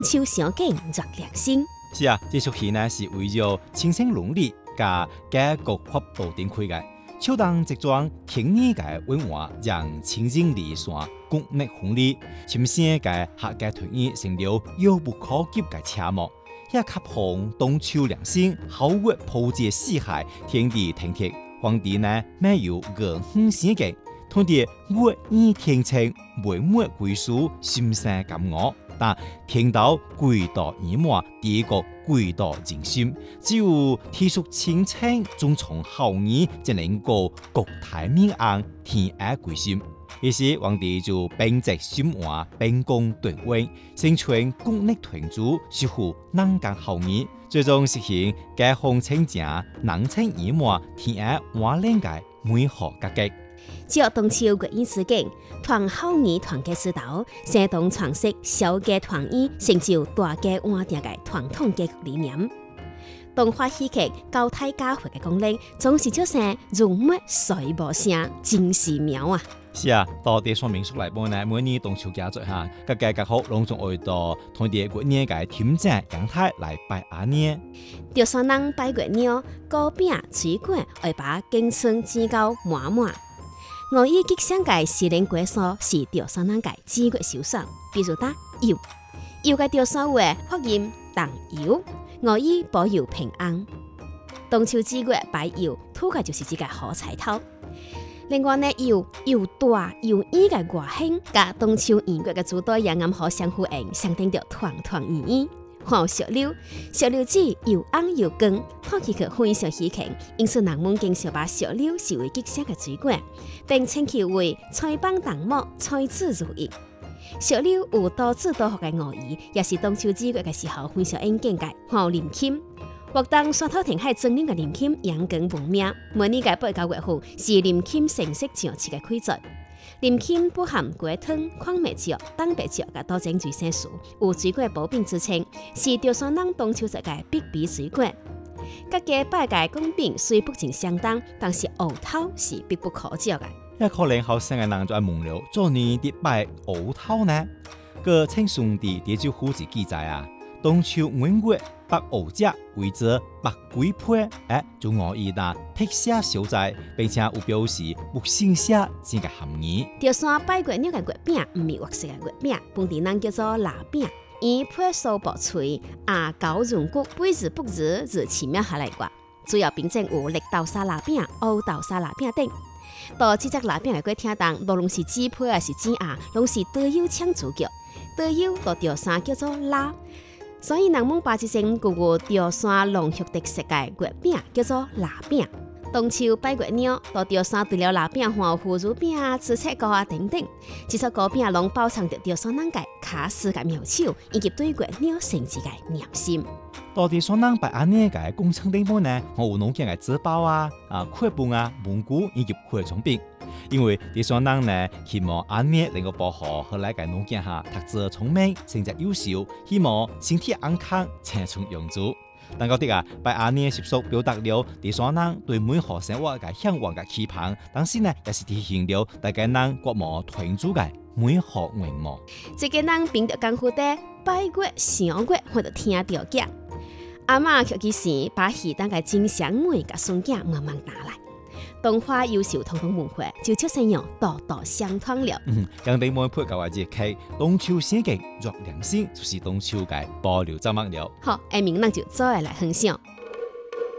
秋小景作良心。 是啊，这出戏呢是为咗清醒倫理加家國法度展開嘅，超當一樁輕易嘅文化，讓清淨離散國內紅利，深深嘅客家團員成了遙不可及嘅奢望。一吸紅冬秋良心，好活破解四海，天地庭鐵，皇帝呢沒有人哼先嘅，同啲活意天清，每末歸屬，心生感我。但聽到貴道耳目，帝國貴道人心，只有體恤清清，忠從孝義，才能夠國泰民安，天下歸心。於是皇帝就秉直心話，秉公對位，成全國內團主，守護人間孝義，最終實現解放清正，人稱耳目，天下萬靈界美好格局。 照冬秋國語之境，團孝義團結之道，生動傳釋小家團圓，成就大家穩定嘅傳統結局理念。動畫戲劇交替教會嘅功力，總是叫聲如沒水無聲，真是妙啊！ 是啊，到地方民俗嚟講呢，每年冬秋佳節哈，各界各好隆重愛到同啲國年嘅天正陽太來拜阿年。 潮汕人拜月鳥，糕餅水果會把敬春之交滿滿。我以吉祥嘅時令過數是潮汕人嘅節月習俗，比如打酉，酉嘅潮汕話發音當酉，我以保佑平安。冬秋節月拜酉，土嘅就是指個好彩頭。另外呢，酉大酉圓嘅外形，甲冬秋圓月嘅主題也啱好相呼應，相等着團團圓圓。還有石榴，石榴籽又紅又光，看起去非常稀奇，因此人們經常把石榴視為吉祥嘅水果，並稱其為財邦當木、財子如意。石榴有多姿多彩嘅寓意，也是冬秋節月嘅時候非常應景嘅。還有林欽，活動山頭填海種林嘅林欽，陽光聞名。每年嘅8、9月份是林欽盛世上市嘅季節。林欽包含果湯、礦物質、蛋白質嘅多種維生素，有水果保病之稱，是潮汕人冬秋節嘅必備水果。各家拜嘅貢品雖不盡相當，但是芋頭是必不可少嘅。 一可能後生嘅人就係問了，做年啲拜芋頭呢？個清順地地就好似記載啊，冬秋5月白芋節為之白鬼配，就寓意啦辟邪消災，並且有表示木星社之嘅含義。 潮汕拜月鳥嘅月餅唔係活食嘅月餅，本地人叫做臘餅，以配數薄脆、牙膠軟骨、杯子不日日奇妙下嚟啩。主要品種有綠豆沙臘餅、烏豆沙臘餅等。到這隻臘餅嘅過程當，無論是紙配還是紙牙，攏是導遊搶主角。導遊到潮汕叫做臘。所以人們把這種具有潮汕濃郁特色嘅月餅叫做臘餅。冬秋拜月鳥，到潮汕除了臘餅，還有腐乳餅、紫菜糕啊等等。這些糕餅攏包藏着潮汕人嘅卡斯嘅妙手，以及對月鳥神蹟嘅念心。 到底潮汕人拜阿年嘅工程地方呢？我有農家嘅紙包啊、繪本啊、文具以及化妝品。因為潮汕人呢，希望阿年能夠保護後來嘅農家下讀書聰明、成績優秀，希望身體安康、青春永駐。但嗰啲拜阿年嘅習俗表達了潮汕人對美好生活嘅向往嘅期盼，但是呢，也是體現了大家人國母團聚嘅美好願望。 這個人並着功夫在拜月、賞月或者聽到嘅。阿嬤卻其時把喜當嘅真香梅嘅孫子慢慢拿來。動畫優秀傳統文化就出現樣道道相傳了。 讓你們配合嘅節氣，冬秋時節若良心，就是冬秋嘅保留節目了。 好，下面咱就再來分享。